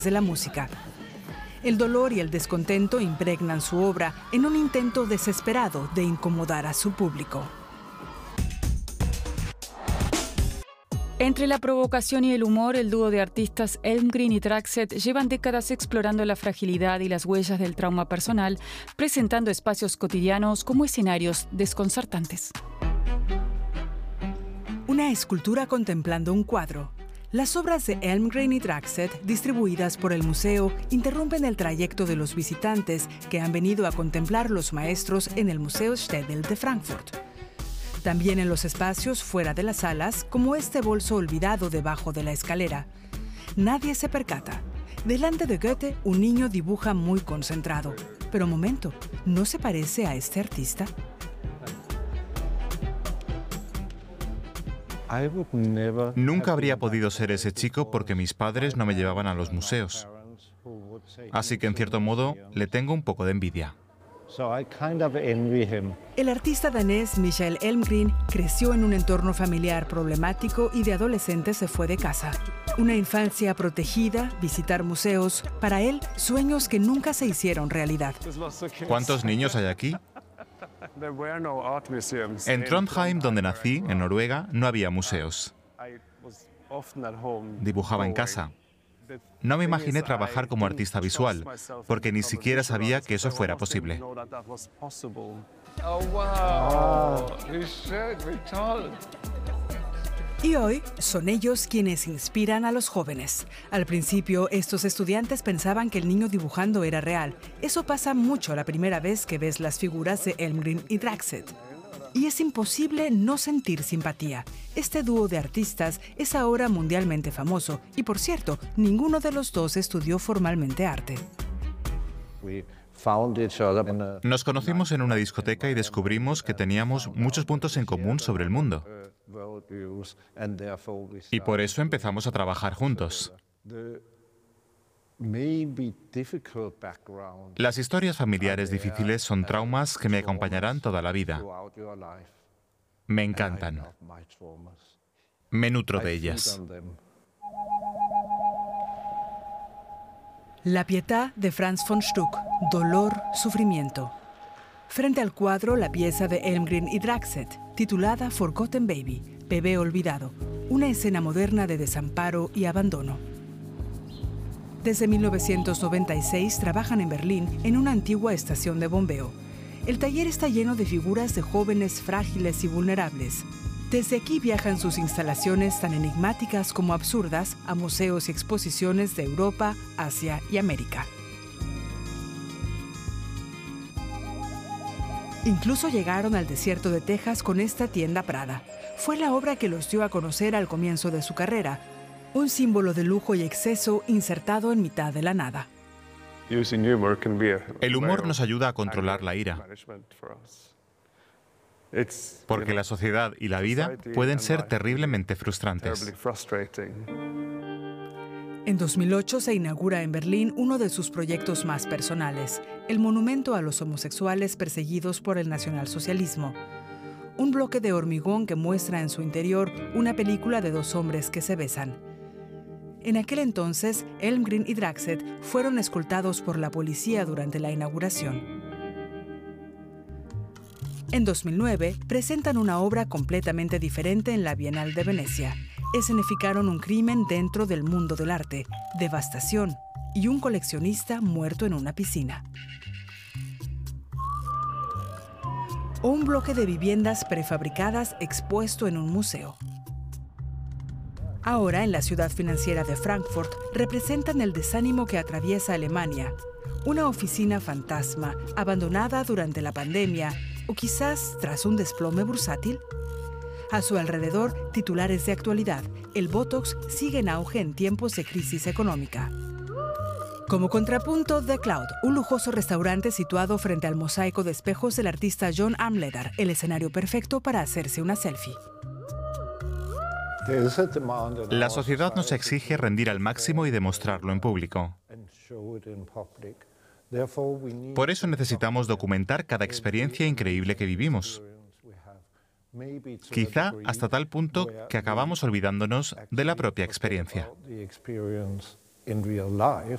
de la música. El dolor y el descontento impregnan su obra en un intento desesperado de incomodar a su público. Entre la provocación y el humor, el dúo de artistas Elmgreen y Traxet llevan décadas explorando la fragilidad y las huellas del trauma personal, presentando espacios cotidianos como escenarios desconcertantes. Una escultura contemplando un cuadro. Las obras de Elmgreen y Traxet, distribuidas por el museo, interrumpen el trayecto de los visitantes que han venido a contemplar los maestros en el Museo Städel de Frankfurt. También en los espacios fuera de las salas, como este bolso olvidado debajo de la escalera. Nadie se percata. Delante de Goethe, un niño dibuja muy concentrado. Pero momento, ¿no se parece a este artista? Nunca habría podido ser ese chico porque mis padres no me llevaban a los museos. Así que, en cierto modo, le tengo un poco de envidia. El artista danés Michael Elmgreen creció en un entorno familiar problemático y de adolescente se fue de casa. Una infancia protegida, visitar museos, para él, sueños que nunca se hicieron realidad. ¿Cuántos niños hay aquí? En Trondheim, donde nací, en Noruega, no había museos. Dibujaba en casa. No me imaginé trabajar como artista visual, porque ni siquiera sabía que eso fuera posible. Y hoy son ellos quienes inspiran a los jóvenes. Al principio, estos estudiantes pensaban que el niño dibujando era real. Eso pasa mucho la primera vez que ves las figuras de Elmgreen y Traxet. Y es imposible no sentir simpatía. Este dúo de artistas es ahora mundialmente famoso. Y por cierto, ninguno de los dos estudió formalmente arte. Nos conocimos en una discoteca y descubrimos que teníamos muchos puntos en común sobre el mundo. Y por eso empezamos a trabajar juntos. Las historias familiares difíciles son traumas que me acompañarán toda la vida. Me encantan. Me nutro de ellas. La Pietà de Franz von Stuck. Dolor, sufrimiento. Frente al cuadro, la pieza de Elmgreen y Traxet, titulada Forgotten Baby, Bebé olvidado, una escena moderna de desamparo y abandono. Desde 1996 trabajan en Berlín en una antigua estación de bombeo. El taller está lleno de figuras de jóvenes frágiles y vulnerables. Desde aquí viajan sus instalaciones tan enigmáticas como absurdas a museos y exposiciones de Europa, Asia y América. Incluso llegaron al desierto de Texas con esta tienda Prada. Fue la obra que los dio a conocer al comienzo de su carrera. Un símbolo de lujo y exceso insertado en mitad de la nada. El humor nos ayuda a controlar la ira, porque la sociedad y la vida pueden ser terriblemente frustrantes. En 2008 se inaugura en Berlín uno de sus proyectos más personales, el monumento a los homosexuales perseguidos por el nacionalsocialismo. Un bloque de hormigón que muestra en su interior una película de dos hombres que se besan. En aquel entonces, Elmgreen y Traxet fueron escoltados por la policía durante la inauguración. En 2009, presentan una obra completamente diferente en la Bienal de Venecia. Escenificaron un crimen dentro del mundo del arte, devastación y un coleccionista muerto en una piscina. O un bloque de viviendas prefabricadas expuesto en un museo. Ahora, en la ciudad financiera de Frankfurt, representan el desánimo que atraviesa Alemania, una oficina fantasma abandonada durante la pandemia o quizás tras un desplome bursátil. A su alrededor, titulares de actualidad. El Botox sigue en auge en tiempos de crisis económica. Como contrapunto, The Cloud, un lujoso restaurante situado frente al mosaico de espejos del artista John Amleder, el escenario perfecto para hacerse una selfie. La sociedad nos exige rendir al máximo y demostrarlo en público. Por eso necesitamos documentar cada experiencia increíble que vivimos. Quizá hasta tal punto que acabamos olvidándonos de la propia experiencia.